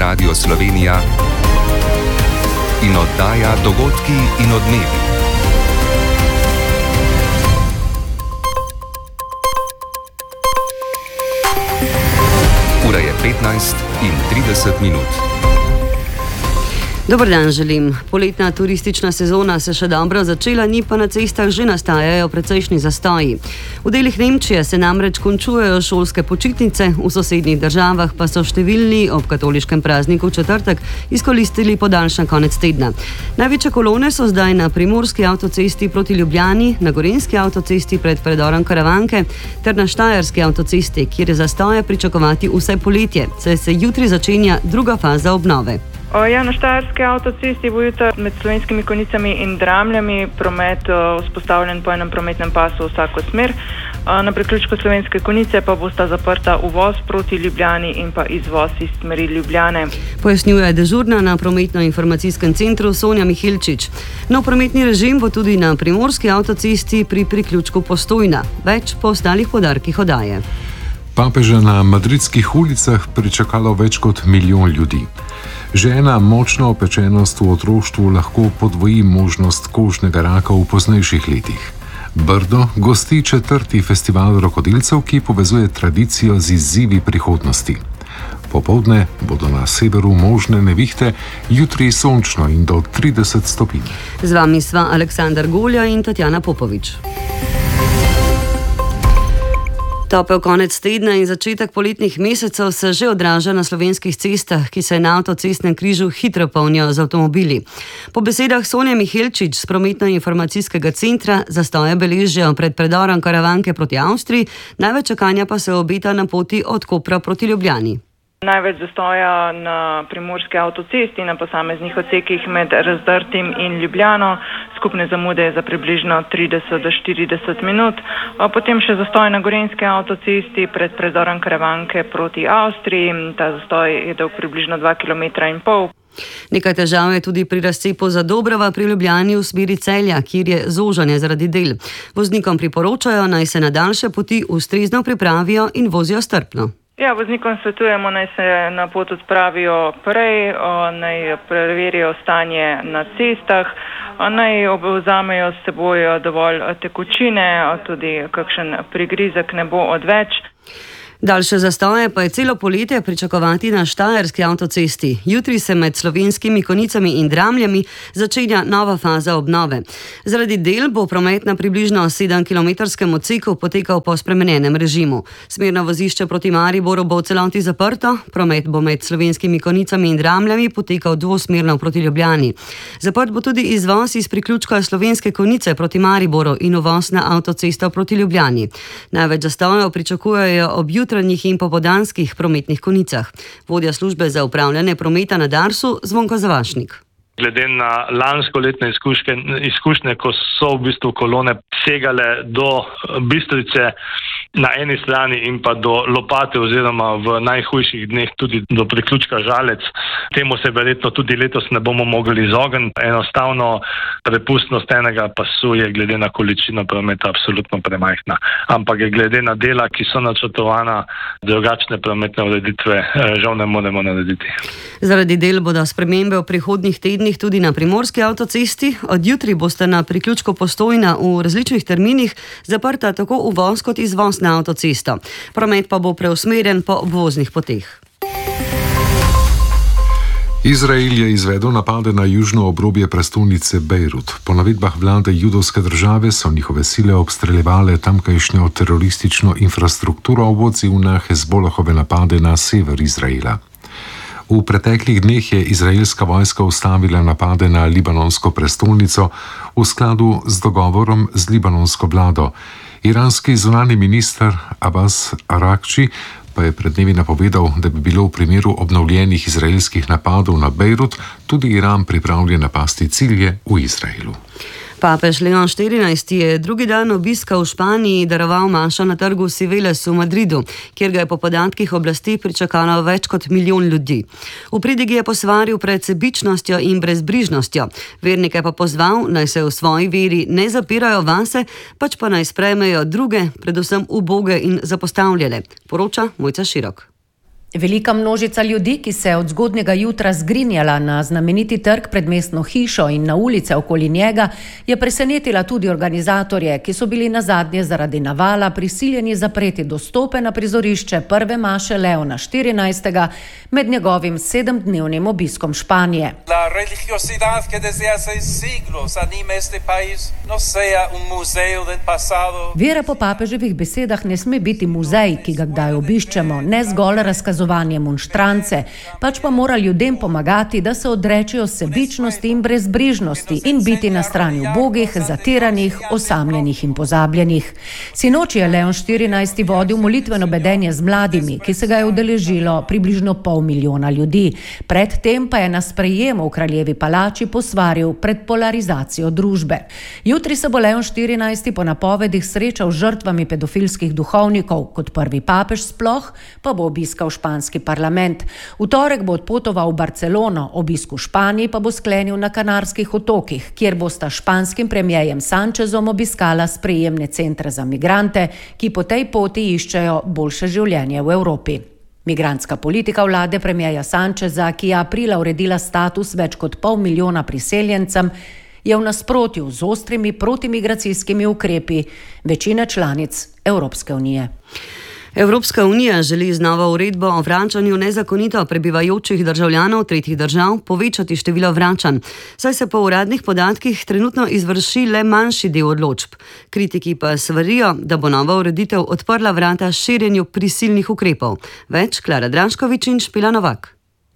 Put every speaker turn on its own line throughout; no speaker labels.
Radio Slovenija in oddaja Dogodki in odmevi. Ura je 15:30.
Dober dan želim. Poletna turistična sezona se še dobro začela, ni pa na cestah že nastajajo precejšnji zastoji. V delih Nemčije se namreč končujejo šolske počitnice, v sosednjih državah pa so številni ob katoliškem prazniku četrtek izkoristili podaljšan konec tedna. Največje kolone so zdaj na primorski avtocesti proti Ljubljani, na gorenjski avtocesti pred predorom Karavanke ter na štajerski avtocesti, kjer je zastoje pričakovati vse poletje, saj se jutri začenja druga faza obnove.
Na štajerski avtocesti bo jutri med Slovenskimi Konjicami in Dramljami promet vzpostavljen po enem prometnem pasu v vsako smer. Na priključku Slovenske Konjice pa bosta zaprta uvoz proti Ljubljani in pa izvoz iz smeri Ljubljane.
Pojasnjuje dežurna na prometno-informacijskem centru Sonja Mihilčič. Nov prometni režim bo tudi na primorski avtocesti pri priključku Postojna. Več po ostalih podarkih oddaje.
Papeža na madridskih ulicah pričakalo več kot 1 milijon ljudi. Žena močna opečenost v otroštvu lahko podvoji možnost kožnega raka v poznejših letih. Brdo gosti 4. festival rokodelcev, ki povezuje tradicijo z izzivi prihodnosti. Popoldne bodo na severu možne nevihte, jutri sončno in do 30 stopinj.
Z vami sva Aleksandar Golja in Tatjana Popovič. Topel konec tedna in začetek poletnih mesecev se že odraža na slovenskih cestah, ki se na avtocestnem križu hitro polnijo z avtomobili. Po besedah Sonje Mihilčič z prometno-informacijskega centra zastoje beležijo pred predorom Karavanke proti Avstriji, največ čakanja pa se obeta na poti od Kopra proti Ljubljani.
Največ zastoja na primorski avtocesti na posameznih odsekih med Razdrtim in Ljubljano. Skupne zamude za približno 30 do 40 minut. Potem še zastoj na gorenjski avtocesti pred predorom Karavanke proti Avstriji. Ta zastoj je dolg približno 2,5 km.
Nekaj težav je tudi pri razcepu Zadobrova pri Ljubljani v smeri Celja, kjer je zožanje zaradi del. Voznikom priporočajo, naj se na daljše poti ustrezno pripravijo in vozijo strpno.
Voznikom svetujemo, naj se na pot odpravijo prej, naj preverijo stanje na cestah, naj vzamejo s seboj dovolj tekočine, tudi kakšen prigrizek ne bo odveč.
Daljše zastoje pa je celo poletje pričakovati na štajerski avtocesti. Jutri se med Slovenskimi Konjicami in Dramljami začenja nova faza obnove. Zaradi del bo promet na približno 7-kilometrskem odseku potekal po spremenjenem režimu. Smerno vozišče proti Mariboru bo v celoti zaprto, promet bo med Slovenskimi Konjicami in Dramljami potekal dvosmerno proti Ljubljani. Zaprt bo tudi izvoz iz priključka Slovenske Konjice proti Mariboru in uvoz na avtocesto proti Ljubljani. Največ zastojev pričakujejo ob jutranjih in popoldanskih prometnih konicah. Vodja službe za upravljanje prometa na Darsu Zvonko Zavašnik.
Glede na lansko letne izkušnje, ko so v bistvu kolone segale do Bistrice na eni strani in pa do Lopate oziroma v najhujših dneh tudi do priključka Žalec. Temu se verjetno tudi letos ne bomo mogli izogniti. Enostavno prepustnost enega pasu je glede na količino prometa absolutno premajhna. Ampak je glede na dela, ki so načrtovana, drugačne prometne ureditve žal ne moremo narediti.
Zaradi del bodo spremembe v prihodnjih tednih tudi na primorski avtocesti. Od jutri boste na priključku Postojna v različnih terminih zaprta tako uvoz kot izvoz na avtocesto. Promet pa bo preusmerjen po obvoznih poteh.
Izrael je izvedel napade na južno obrobje prestolnice Bejrut. Po navedbah vlade judovske države so njihove sile obstreljevale tamkajšnjo teroristično infrastrukturo v odziv na Hezbolahove napade na sever Izraela. V preteklih dneh je izraelska vojska ustavila napade na libanonsko prestolnico v skladu z dogovorom z libanonsko vlado. Iranski zunanji minister Abbas Arakči pa je pred dnevi napovedal, da bi bilo v primeru obnovljenih izraelskih napadov na Bejrut tudi Iran pripravljen napasti cilje v Izraelu.
Papež Leon XIV je drugi dan obiska v Španiji daroval mašo na trgu Cibeles v Madridu, kjer ga je po podatkih oblasti pričakalo več kot 1 milijon ljudi. V pridigi je posvaril pred sebičnostjo in brezbrižnostjo. Vernike pa pozval, naj se v svoji veri ne zapirajo vase, pač pa naj sprejmejo druge, predvsem uboge in zapostavljene, poroča Mojca Širok.
Velika množica ljudi, ki se je od zgodnjega jutra zgrinjala na znameniti trg pred mestno hišo in na ulice okoli njega, je presenetila tudi organizatorje, ki so bili nazadnje zaradi navala prisiljeni zapreti dostope na prizorišče prve maše Leona XIV med njegovim 7-dnevnim obiskom Španije.
La religiosidad que desde hace siglos anima este país no sea un museo del pasado.
Vera po papeževih besedah ne sme biti muzej, ki ga kdaj obiščemo, ne zgolj razkazovanje monštrance, pač pa mora ljudem pomagati, da se odrečijo sebičnosti in brezbrižnosti in biti na strani ubogih, zatiranih, osamljenih in pozabljenih. Sinoči je Leon XIV vodil molitveno bedenje z mladimi, ki se ga je udeležilo približno 500 000 ljudi. Predtem pa je na sprejemu v Kraljevi palači posvaril pred polarizacijo družbe. Jutri se bo Leon XIV po napovedih srečal z žrtvami pedofilskih duhovnikov, kot prvi papež sploh, pa bo obiskal španski parlament. V torek bo odpotoval v Barcelono, obisk v Španiji pa bo sklenil na Kanarskih otokih, kjer bosta španskim premierjem Sanchezom obiskala sprejemne centre za migrante, ki po tej poti iščejo boljše življenje v Evropi. Migrantska politika vlade premierja Sancheza, ki je aprila uredila status več kot 500 000 priseljencem, je v nasprotju z ostrimi protimigracijskimi ukrepi večine članic Evropske unije.
Evropska unija želi z novo uredbo o vračanju nezakonito prebivajočih državljanov tretjih držav povečati število vračanj, saj se po uradnih podatkih trenutno izvrši le manjši del odločb. Kritiki pa svarijo, da bo nova ureditev odprla vrata širjenju prisilnih ukrepov. Več Klara Draškovič in Špela Novak.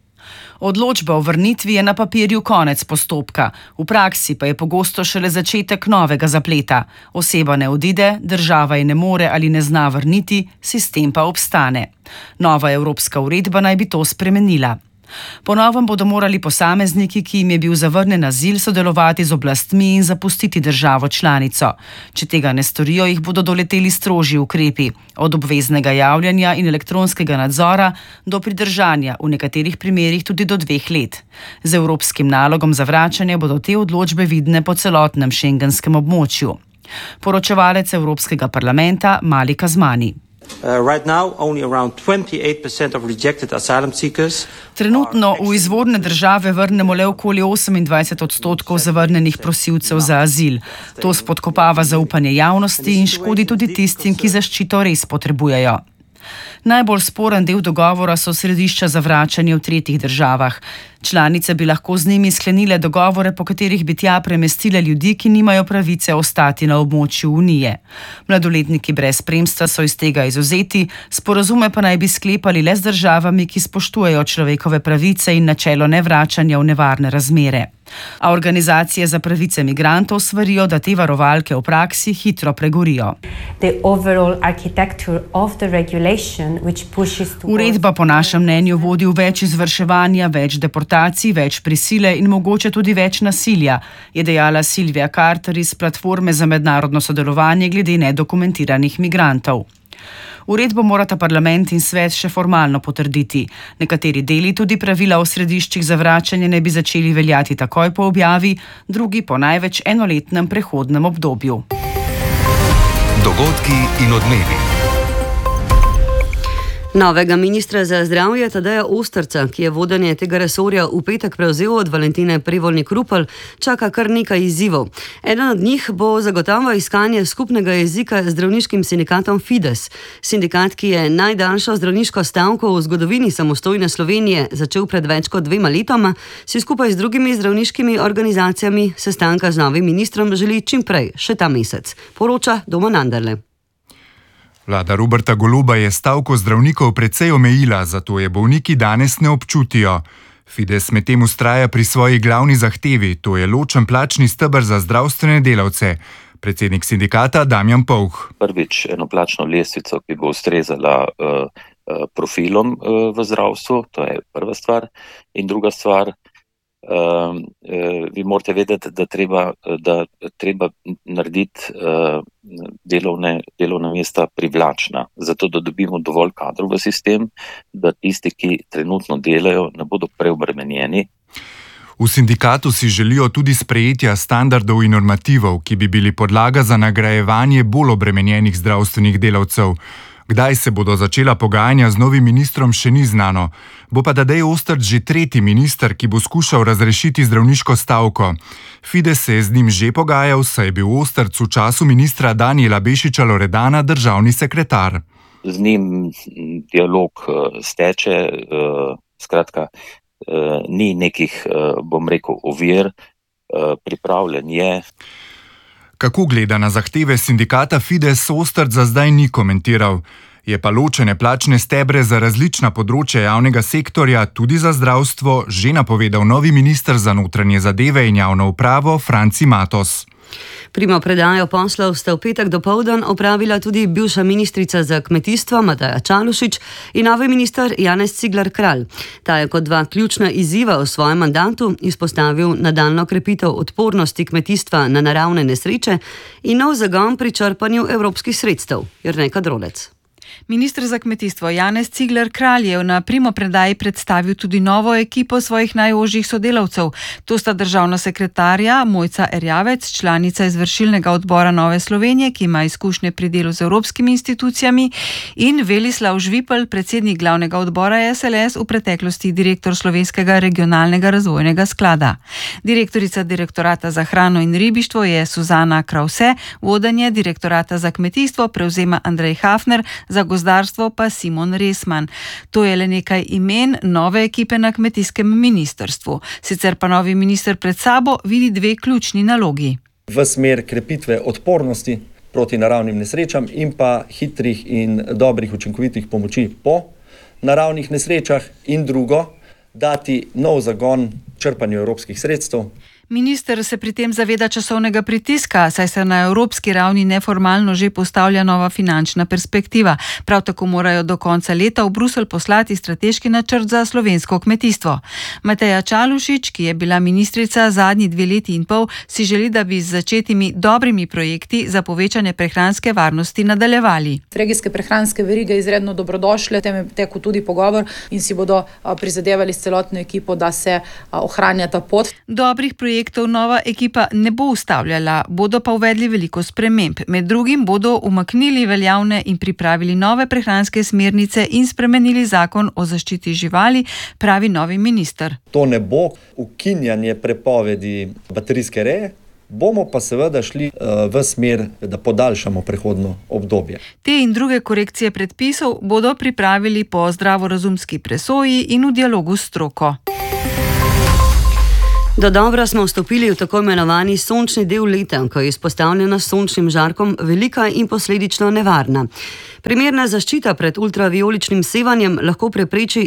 Odločba o vrnitvi je na papirju konec postopka, v praksi pa je pogosto šele začetek novega zapleta. Oseba ne odide, država je ne more ali ne zna vrniti, sistem pa obstane. Nova evropska uredba naj bi to spremenila. Po novem bodo morali posamezniki, ki jim je bil zavrnjen azil, sodelovati z oblastmi in zapustiti državo članico. Če tega ne storijo, jih bodo doleteli strožji ukrepi, od obveznega javljanja in elektronskega nadzora do pridržanja, v nekaterih primerih tudi do 2 let. Z evropskim nalogom za vračanje bodo te odločbe vidne po celotnem šengenskem območju. Poročevalec Evropskega parlamenta Malik Azmani. Trenutno v izvorne države vrnemo le okoli 28% zavrnjenih prosilcev za azil. To spodkopava zaupanje javnosti in škodi tudi tistim, ki zaščito res potrebujejo. Najbolj sporen del dogovora so središča za vračanje v tretjih državah. Članice bi lahko z njimi sklenile dogovore, po katerih bi tja premestile ljudi, ki nimajo pravice ostati na območju Unije. Mladoletniki brez spremstva so iz tega izvzeti, sporazume pa naj bi sklepali le z državami, ki spoštujejo človekove pravice in načelo nevračanja v nevarne razmere. A organizacije za pravice migrantov svarijo, da te varovalke v praksi hitro pregorijo. Uredba po našem mnenju vodi v več izvrševanja, več deportacij, več prisile in mogoče tudi več nasilja, je dejala Silvija Carter iz Platforme za mednarodno sodelovanje glede nedokumentiranih migrantov. Uredbo morata parlament in svet še formalno potrditi. Nekateri deli, tudi pravila o središčih za vračanje, ne bi začeli veljati takoj po objavi, drugi po največ enoletnem prehodnem obdobju.
Dogodki in odmevi.
Novega ministra za zdravje Tadeja Osterca, ki je vodenje tega resorja v petek prevzel od Valentine Prevolnik Rupel, čaka kar nekaj izzivov. Eden od njih bo zagotovo iskanje skupnega jezika z zdravniškim sindikatom Fides. Sindikat, ki je najdaljšo zdravniško stavko v zgodovini samostojne Slovenije začel pred več kot 2 letoma, si skupaj z drugimi zdravniškimi organizacijami sestanka z novim ministrom želi čim prej, še ta mesec. Poroča Domen Anderle.
Vlada Roberta Goloba je stavko zdravnikov precej omejila, zato je bolniki danes ne občutijo. Fides medtem vztraja pri svoji glavni zahtevi, to je ločen plačni steber za zdravstvene delavce. Predsednik sindikata Damjan Povh.
Prvič eno plačno lestvico, ki bo ustrezala profilom v zdravstvu, to je prva stvar. In druga stvar, vi morate vedeti, da treba narediti delovna mesta privlačna, zato da dobimo dovolj kadrov v sistem, da tisti, ki trenutno delajo, ne bodo preobremenjeni.
V sindikatu si želijo tudi sprejetja standardov in normativov, ki bi bili podlaga za nagrajevanje bolj obremenjenih zdravstvenih delavcev. Kdaj se bodo začela pogajanja z novim ministrom, še ni znano. Bo pa Tadej Ostrc že tretji minister, ki bo skušal razrešiti zdravniško stavko. Fides se je z njim že pogajal, saj je bil Ostrc v času ministra Danijela Bešiča Loredana državni sekretar.
Z njim dialog steče, skratka, ni nekih, bom rekel, ovir, pripravljen je.
Kako gleda na zahteve sindikata Fides, Ostrc za zdaj ni komentiral. Je pa ločene plačne stebre za različna področja javnega sektorja, tudi za zdravstvo, že napovedal novi minister za notranje zadeve in javno upravo Franci Matos.
Primopredajo poslov sta v petek dopoldan opravila tudi bivša ministrica za kmetijstvo Mateja Čalušić in novi minister Janez Cigler Kralj. Ta je kot dva ključna izziva v svojem mandatu izpostavil nadaljnjo krepitev odpornosti kmetijstva na naravne nesreče in nov zagon pri črpanju evropskih sredstev. Jernej Kadrolec.
Minister za kmetijstvo Janez Cigler Kralj je na primopredaji predstavil tudi novo ekipo svojih najožjih sodelavcev. To sta državna sekretarja Mojca Erjavec, članica izvršilnega odbora Nove Slovenije, ki ima izkušnje pri delu z evropskimi institucijami, in Velislav Žvipel, predsednik glavnega odbora SLS, v preteklosti direktor Slovenskega regionalnega razvojnega sklada. Direktorica direktorata za hrano in ribištvo je Suzana Krause, vodenje direktorata za kmetijstvo prevzema Andrej Hafner, za gozdarstvo pa Simon Resman. To je le nekaj imen nove ekipe na kmetijskem ministrstvu. Sicer pa novi minister pred sabo vidi dve ključni nalogi.
V smer krepitve odpornosti proti naravnim nesrečam in pa hitrih in dobrih učinkovitih pomoči po naravnih nesrečah in drugo, dati nov zagon črpanju evropskih sredstev.
Minister se pri tem zaveda časovnega pritiska, saj se na evropski ravni neformalno že postavlja nova finančna perspektiva. Prav tako morajo do konca leta v Bruselj poslati strateški načrt za slovensko kmetijstvo. Mateja Čalušić, ki je bila ministrica zadnji 2 leti in pol, si želi, da bi z začetimi dobrimi projekti za povečanje prehranske varnosti nadaljevali.
Regijske prehranske verige izredno dobrodošle, tem je tekel tudi pogovor in si bodo prizadevali s celotno ekipo, da se ohranja ta pot.
Dobrih projektov nova ekipa ne bo ustavljala, bodo pa uvedli veliko sprememb. Med drugim bodo umaknili veljavne in pripravili nove prehranske smernice in spremenili zakon o zaščiti živali, pravi novi minister.
To ne bo ukinjanje prepovedi baterijske reje, bomo pa seveda šli v smer, da podaljšamo prehodno obdobje.
Te in druge korekcije predpisov bodo pripravili po zdravorazumski presoji in v dialogu s stroko.
Do dobra smo vstopili v tako imenovani sončni del leta, ko je izpostavljena sončnim žarkom velika in posledično nevarna. Primerna zaščita pred ultravijoličnim sevanjem lahko prepreči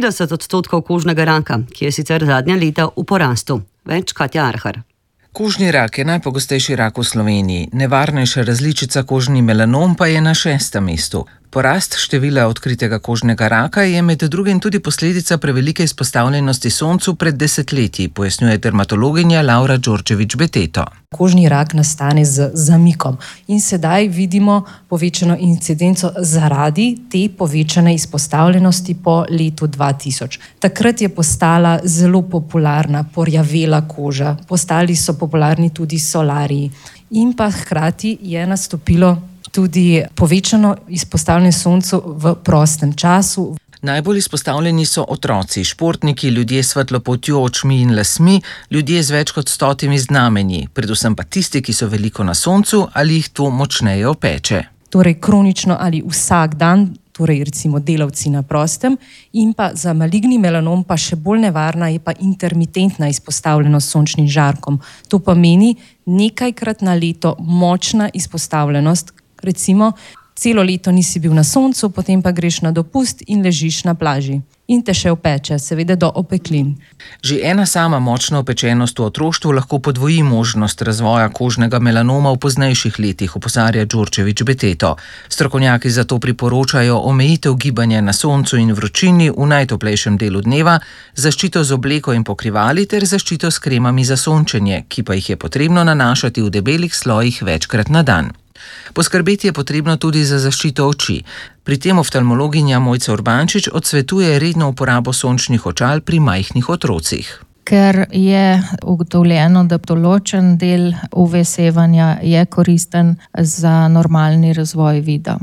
90% kožnega raka, ki je sicer zadnja leta v porastu. Več Katja Arhar.
Kožni rak je najpogostejši rak v Sloveniji, nevarnejša različica kožni melanom pa je na 6. mestu. Porast števila odkritega kožnega raka je med drugim tudi posledica prevelike izpostavljenosti soncu pred desetletji, pojasnjuje dermatologinja Laura Đorđević-Beteto.
Kožni rak nastane z zamikom in sedaj vidimo povečano incidenco zaradi te povečane izpostavljenosti po letu 2000. Takrat je postala zelo popularna porjavela koža, postali so popularni tudi solariji in pa hkrati je nastopilo tudi povečano izpostavljanje soncu v prostem času.
Najbolj izpostavljeni so otroci, športniki, ljudje s svetlopoltjo očmi in lasmi, ljudje z več kot 100 znamenji, predvsem pa tisti, ki so veliko na soncu ali jih to močneje opeče.
Torej kronično ali vsak dan, torej recimo delavci na prostem, in pa za maligni melanom pa še bolj nevarna je pa intermitentna izpostavljenost sončnim žarkom. To pomeni nekajkrat na leto močna izpostavljenost. Recimo, celo leto nisi bil na soncu, potem pa greš na dopust in ležiš na plaži. In te še opeče, seveda do opeklin.
Že ena sama močna opečenost v otroštvu lahko podvoji možnost razvoja kožnega melanoma v poznejših letih, opozarja Đorđević-Beteto. Strokovnjaki zato priporočajo omejitev gibanja na soncu in vročini v najtoplejšem delu dneva, zaščito z obleko in pokrivali ter zaščito s kremami za sončenje, ki pa jih je potrebno nanašati v debelih slojih večkrat na dan. Poskrbeti je potrebno tudi za zaščito oči. Pri tem oftalmologinja Mojca Urbančič odsvetuje redno uporabo sončnih očal pri majhnih otrocih.
Ker je ugotovljeno, da določen del UV sevanja je koristen za normalni razvoj vida.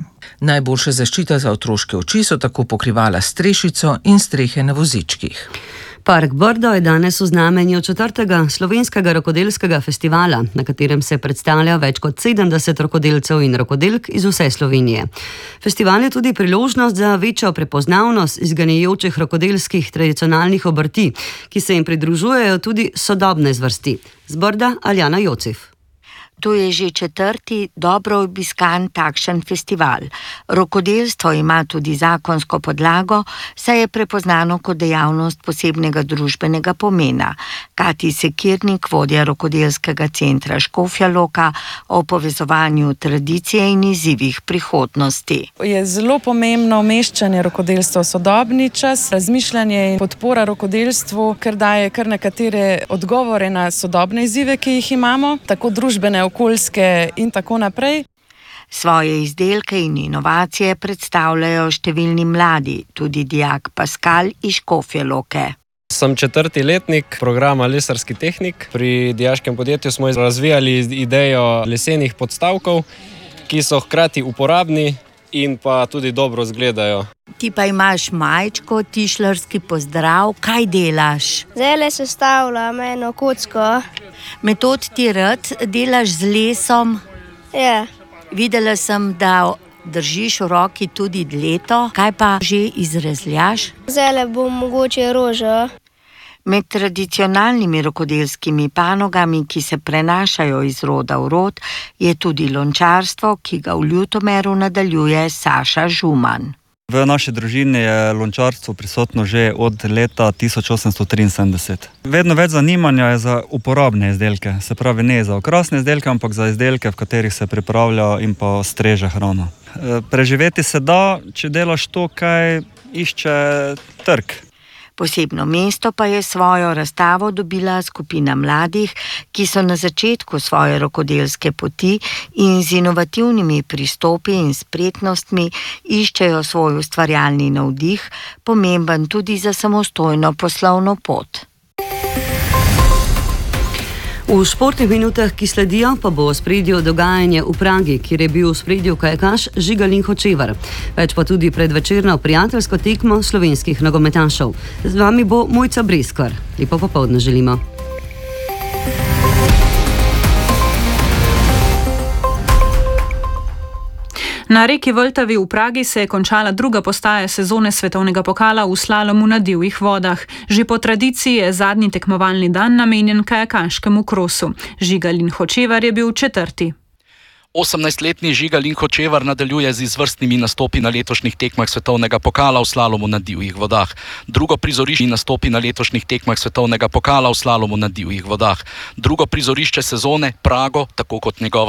Najboljša zaščita za otroške oči so tako pokrivala s strešico in strehe na vozičkih.
Park Brdo je danes v znamenju 4. slovenskega rokodelskega festivala, na katerem se predstavlja več kot 70 rokodelcev in rokodelk iz vse Slovenije. Festival je tudi priložnost za večjo prepoznavnost izganjajočih rokodelskih tradicionalnih obrti, ki se jim pridružujejo tudi sodobne zvrsti. Z Brda Aljana Jocif.
To je že 4. dobro obiskan takšen festival. Rokodelstvo ima tudi zakonsko podlago, saj je prepoznano kot dejavnost posebnega družbenega pomena. Kati Sekirnik, vodja rokodelskega centra Škofja Loka, o povezovanju tradicije in izzivih prihodnosti.
Je zelo pomembno umeščanje rokodelstva v sodobni čas, razmišljanje in podpora rokodelstvu, ker daje kar nekatere odgovore na sodobne izzive, ki jih imamo, tako družbene, okoljske in tako naprej.
Svoje izdelke in inovacije predstavljajo številni mladi, tudi dijak Pascal iz Škofje Loke.
Sem 4. letnik programa Lesarski tehnik. Pri dijaškem podjetju smo razvijali idejo lesenih podstavkov, ki so hkrati uporabni in pa tudi dobro izgledajo.
Ti pa imaš majčko, tišlarski pozdrav. Kaj delaš?
Zdaj sestavljam eno kocko.
Metod, ti rad delaš z lesom?
Ja.
Videla sem, da držiš v roki tudi dleto. Kaj pa že izrezljaš?
Zdaj bom mogoče rožo.
Med tradicionalnimi rokodelskimi panogami, ki se prenašajo iz roda v rod, je tudi lončarstvo, ki ga v Ljutomeru nadaljuje Saša Žuman.
V naši družini je lončarstvo prisotno že od leta 1873. Vedno več zanimanja je za uporabne izdelke, se pravi ne za okrasne izdelke, ampak za izdelke, v katerih se pripravlja in pa streže hrana. Preživeti se da, če delaš to, kaj išče trg.
Posebno mesto pa je svojo razstavo dobila skupina mladih, ki so na začetku svoje rokodelske poti in z inovativnimi pristopi in spretnostmi iščejo svoj ustvarjalni navdih, pomemben tudi za samostojno poslovno pot.
V športnih minutah, ki sledijo, pa bo v ospredju dogajanje v Pragi, kjer je bil v ospredju kajakaš Žiga Linhočevar. Več pa tudi predvečerno prijateljsko tekmo slovenskih nogometašev. Z vami bo Mojca Breskvar. Lepo popoldne želimo.
Na reki Vltavi v Pragi se je končala druga postaja sezone svetovnega pokala v slalomu na divjih vodah. Že po tradiciji je zadnji tekmovalni dan namenjen kajakaškemu krosu. Žiga Linhočevar je bil 4.
18-letni Žiga Linhočevar nadaljuje z izvrstnimi nastopi na letošnjih tekmah svetovnega pokala v slalomu na divjih vodah. Drugo prizorišče nastopi na letošnjih tekmah svetovnega pokala v slalomu na divjih vodah. Drugo prizorišče sezone, Prago, tako kot njegova